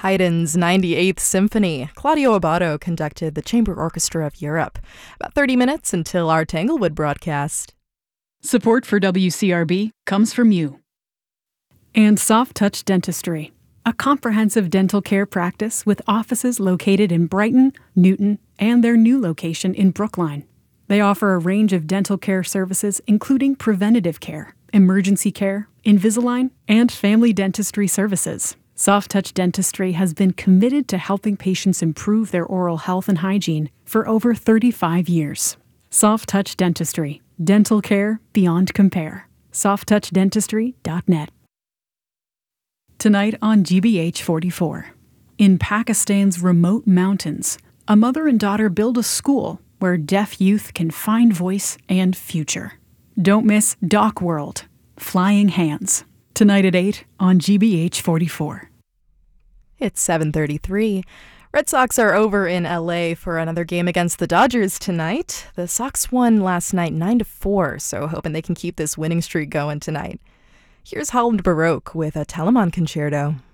Haydn's 98th Symphony. Claudio Abbado conducted the Chamber Orchestra of Europe. About 30 minutes until our Tanglewood broadcast. Support for WCRB comes from you. And Soft Touch Dentistry, a comprehensive dental care practice with offices located in Brighton, Newton, and their new location in Brookline. They offer a range of dental care services, including preventative care, emergency care, Invisalign, and family dentistry services. Soft Touch Dentistry has been committed to helping patients improve their oral health and hygiene for over 35 years. Soft Touch Dentistry, dental care beyond compare. softtouchdentistry.net. Tonight on GBH 44. In Pakistan's remote mountains, a mother and daughter build a school where deaf youth can find voice and future. Don't miss Doc World, Flying Hands. Tonight at 8 on GBH 44. It's 7:33. Red Sox are over in LA for another game against the Dodgers tonight. The Sox won last night 9-4, so hoping they can keep this winning streak going tonight. Here's Holland Baroque with a Telemann Concerto.